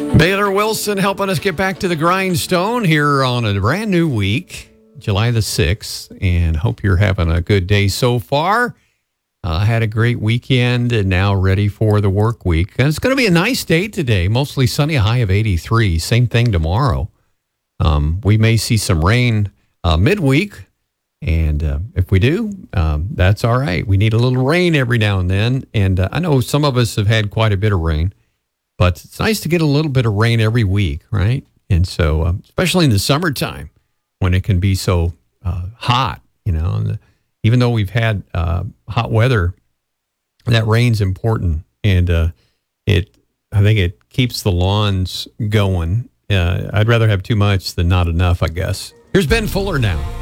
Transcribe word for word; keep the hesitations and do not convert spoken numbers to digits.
Baylor Wilson helping us get back to the grindstone here on a brand new week, July the sixth, and hope you're having a good day so far. I uh, had a great weekend and now ready for the work week. And it's going to be a nice day today, mostly sunny, a high of eighty-three. Same thing tomorrow. Um, we may see some rain uh, midweek, and uh, if we do, um, that's all right. We need a little rain every now and then, and uh, I know some of us have had quite a bit of rain. But it's nice to get a little bit of rain every week, right? And so, uh, especially in the summertime when it can be so uh, hot, you know, and the, even though we've had uh, hot weather, that rain's important. And uh, it, I think it keeps the lawns going. Uh, I'd rather have too much than not enough, I guess. Here's Ben Fuller now.